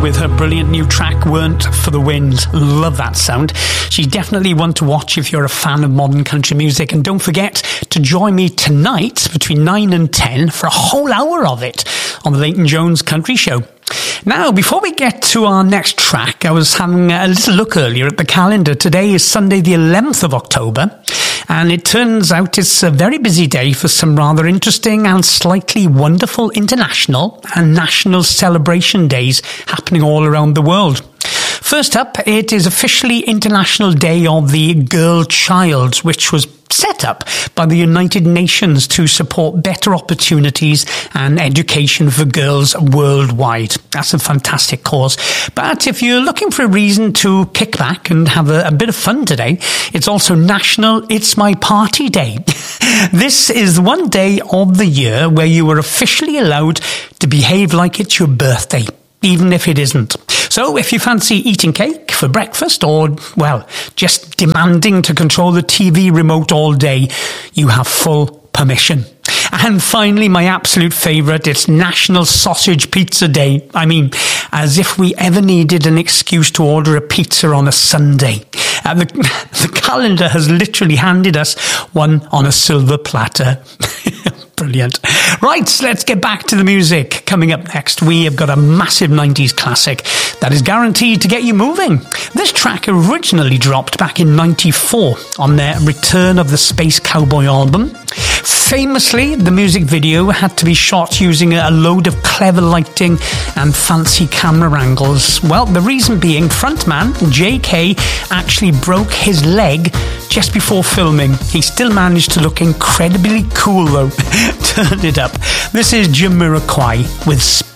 with her brilliant new track, Weren't for the Wind. Love that sound. She's definitely one to watch if you're a fan of modern country music. And don't forget to join me tonight between 9 and 10 for a whole hour of it on the Leighton Jones Country Show. Now, before we get to our next track, I was having a little look earlier at the calendar. Today is Sunday the 11th of October, and it turns out it's a very busy day for some rather interesting and slightly wonderful international and national celebration days happening all around the world. First up, it is officially International Day of the Girl Child, which was set up by the United Nations to support better opportunities and education for girls worldwide. That's a fantastic cause. But if you're looking for a reason to kick back and have a bit of fun today, it's also National It's My Party Day. This is one day of the year where you are officially allowed to behave like it's your birthday, even if it isn't. So if you fancy eating cake for breakfast or, well, just demanding to control the TV remote all day, you have full permission. And finally, my absolute favourite, it's National Sausage Pizza Day. I mean, as if we ever needed an excuse to order a pizza on a Sunday. The calendar has literally handed us one on a silver platter. Brilliant. Right, let's get back to the music. Coming up next, we have got a massive 90s classic that is guaranteed to get you moving. This track originally dropped back in 94 on their Return of the Space Cowboy album. Famously, the music video had to be shot using a load of clever lighting and fancy camera angles. Well, the reason being, frontman JK actually broke his leg just before filming. He still managed to look incredibly cool though. Turn it up. This is Jamiroquai with